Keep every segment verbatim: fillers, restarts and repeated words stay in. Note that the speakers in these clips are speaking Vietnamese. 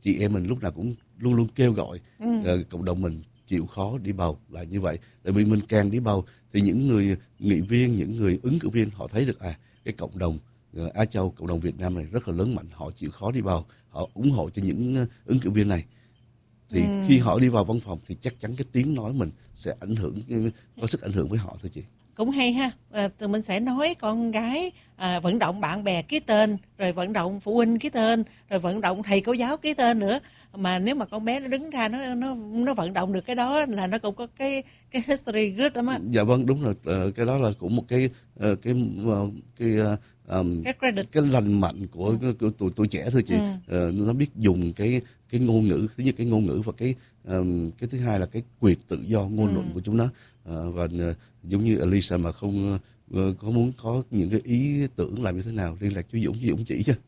chị em mình lúc nào cũng luôn luôn kêu gọi ừ. uh, cộng đồng mình chịu khó đi bầu là như vậy. Tại vì mình càng đi bầu thì những người nghị viên, những người ứng cử viên họ thấy được à cái cộng đồng uh, Á Châu, cộng đồng Việt Nam này rất là lớn mạnh, họ chịu khó đi bầu, họ ủng hộ cho những uh, ứng cử viên này. Thì ừ. khi họ đi vào văn phòng thì chắc chắn cái tiếng nói mình sẽ ảnh hưởng, có sức ảnh hưởng với họ thôi chị. Cũng hay ha, à, tụi mình sẽ nói con gái à, vận động bạn bè ký tên, rồi vận động phụ huynh ký tên, rồi vận động thầy cô giáo ký tên nữa. Mà nếu mà con bé nó đứng ra nó nó nó vận động được cái đó là nó cũng có cái cái history good lắm á. Dạ vâng, đúng rồi, cái đó là cũng một cái cái cái cái, um, cái, credit. cái lành mạnh của, ừ. của tuổi tuổi trẻ thôi chị. ừ. uh, nó biết dùng cái cái ngôn ngữ, thứ nhất cái ngôn ngữ và cái um, cái thứ hai là cái quyền tự do ngôn ừ. luận của chúng nó. Uh, và uh, giống như Elisa mà không uh, có muốn có những cái ý tưởng làm như thế nào liên lạc cho Dũng, với Dũng chỉ chứ.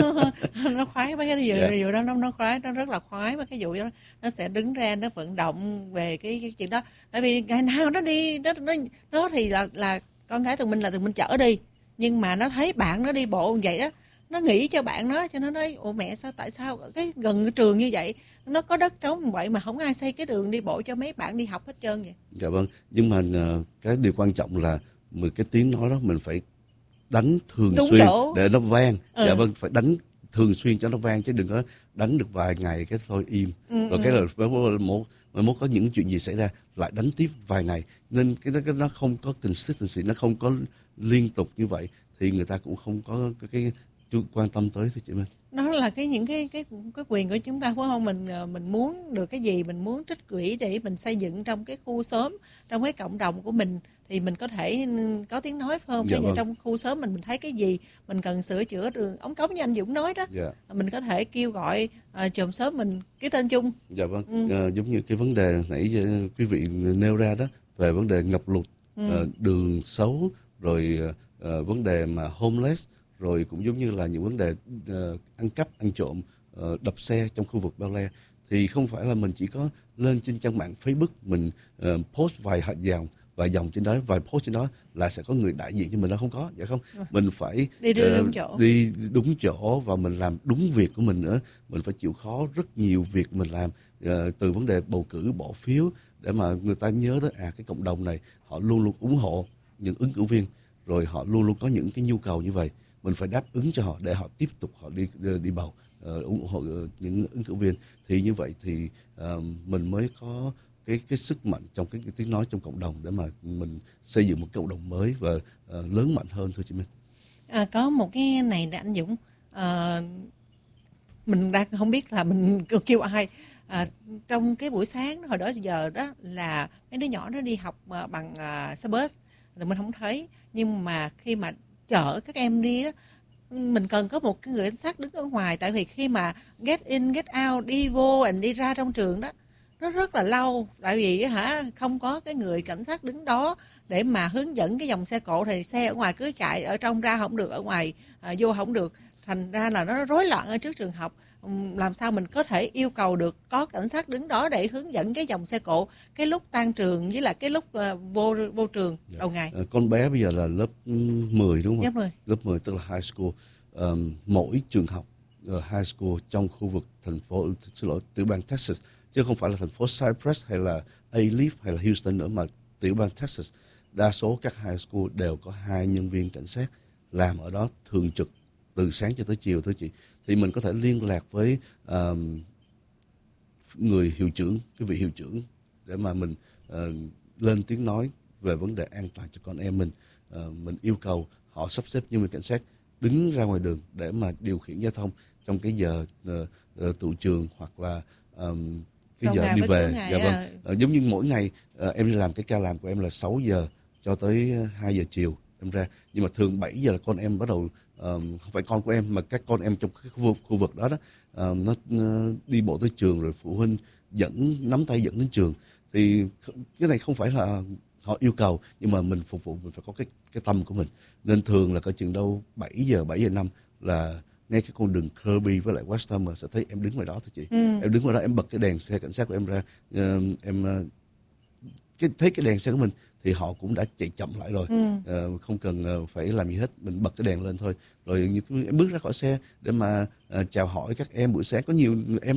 Nó khoái mấy cái vụ, yeah. vụ đó, nó nó khoái, nó rất là khoái mấy cái vụ đó. Nó sẽ đứng ra nó vận động về cái, cái chuyện đó. Tại vì ngày nào nó đi nó nó, nó thì là là con gái tụi mình là tụi mình chở đi, nhưng mà nó thấy bạn nó đi bộ như vậy đó, nó nghĩ cho bạn nó, cho nó nói ủa mẹ sao, tại sao cái gần cái trường như vậy nó có đất trống như vậy mà không ai xây cái đường đi bộ cho mấy bạn đi học hết trơn vậy. Dạ vâng, nhưng mà uh, cái điều quan trọng là mình cái tiếng nói đó mình phải đánh thường đúng xuyên chỗ. Để nó vang. ừ. Dạ vâng, phải đánh thường xuyên cho nó vang, chứ đừng có đánh được vài ngày cái thôi im. ừ, Rồi ừ. cái là một mà muốn có những chuyện gì xảy ra lại đánh tiếp vài ngày, nên cái nó cái nó không có consistency, nó không có liên tục như vậy thì người ta cũng không có cái, cái, cái quan tâm tới thôi chị Minh. Đó là cái những cái cái cái quyền của chúng ta phải không? Mình mình muốn được cái gì, mình muốn trích quỹ để mình xây dựng trong cái khu xóm, trong cái cộng đồng của mình thì mình có thể có tiếng nói phải không? Dạ Bây giờ vâng. trong khu xóm mình mình thấy cái gì mình cần sửa chữa đường ống cống như anh Dũng nói đó, dạ. mình có thể kêu gọi uh, chòm xóm mình ký tên chung. Dạ vâng. ừ. À, giống như cái vấn đề nãy giờ quý vị nêu ra đó về vấn đề ngập lụt, ừ. uh, đường xấu, rồi uh, vấn đề mà homeless, rồi cũng giống như là những vấn đề uh, ăn cắp, ăn trộm, uh, đập xe trong khu vực Bel Air, thì không phải là mình chỉ có lên trên trang mạng Facebook mình uh, post vài hạt dòng, vài dòng trên đó, vài post trên đó là sẽ có người đại diện cho mình, nó không có, dạ không. Ừ. Mình phải đi, đi, uh, đúng chỗ. đi đúng chỗ và mình làm đúng việc của mình nữa. Mình phải chịu khó rất nhiều việc mình làm, uh, từ vấn đề bầu cử, bỏ phiếu, để mà người ta nhớ tới à cái cộng đồng này họ luôn luôn ủng hộ những ứng cử viên, rồi họ luôn luôn có những cái nhu cầu như vậy, mình phải đáp ứng cho họ để họ tiếp tục họ đi đi bầu, uh, ủng hộ những ứng cử viên. Thì như vậy thì uh, mình mới có cái cái sức mạnh trong cái, cái tiếng nói trong cộng đồng để mà mình xây dựng một cộng đồng mới và uh, lớn mạnh hơn thôi chị Minh. À, có một cái này là anh Dũng, à, mình đang không biết là mình kêu ai. À, trong cái buổi sáng hồi đó giờ đó là mấy đứa nhỏ nó đi học bằng uh, xe bus thì mình không thấy, nhưng mà khi mà chở các em đi đó, mình cần có một cái người cảnh sát đứng ở ngoài, tại vì khi mà get in get out, đi vô and đi ra trong trường đó nó rất là lâu, tại vì hả không có cái người cảnh sát đứng đó để mà hướng dẫn cái dòng xe cộ, thì xe ở ngoài cứ chạy, ở trong ra không được, ở ngoài à, vô không được, thành ra là nó rối loạn ở trước trường học. Làm sao mình có thể yêu cầu được có cảnh sát đứng đó để hướng dẫn cái dòng xe cộ cái lúc tan trường với lại cái lúc uh, vô vô trường yeah. đầu ngày. À, con bé bây giờ là lớp mười đúng không? Lớp mười. Lớp mười tức là high school. Um, mỗi trường học uh, high school trong khu vực thành phố, xin lỗi, tiểu bang Texas, chứ không phải là thành phố Cypress hay là A-Leaf hay là Houston nữa, mà tiểu bang Texas, đa số các high school đều có hai nhân viên cảnh sát làm ở đó thường trực từ sáng cho tới chiều thôi chị. Thì mình có thể liên lạc với um, người hiệu trưởng, cái vị hiệu trưởng, để mà mình uh, lên tiếng nói về vấn đề an toàn cho con em mình. Uh, mình yêu cầu họ sắp xếp nhân viên cảnh sát đứng ra ngoài đường để mà điều khiển giao thông trong cái giờ uh, uh, tụ trường hoặc là um, cái giờ đi về. Dạ vâng. Uh, giống như mỗi ngày uh, em đi làm, cái ca làm của em là sáu giờ cho tới hai giờ chiều em ra, nhưng mà thường bảy giờ là con em bắt đầu, um, không phải con của em mà các con em trong cái khu vực, khu vực đó đó, um, nó, nó đi bộ tới trường, rồi phụ huynh dẫn, nắm tay dẫn đến trường. Thì cái này không phải là họ yêu cầu, nhưng mà mình phục vụ, mình phải có cái cái tâm của mình. Nên thường là cỡ chừng đâu bảy giờ, bảy giờ năm là ngay cái con đường Kirby với lại West Summer sẽ thấy em đứng ngoài đó thôi chị. Ừ. Em đứng ngoài đó, em bật cái đèn xe cảnh sát của em ra, uh, em uh, cái thấy cái đèn xe của mình thì họ cũng đã chạy chậm lại rồi. Ừ. Uh, không cần uh, phải làm gì hết, mình bật cái đèn lên thôi, rồi như em bước ra khỏi xe để mà uh, chào hỏi các em buổi sáng. Có nhiều em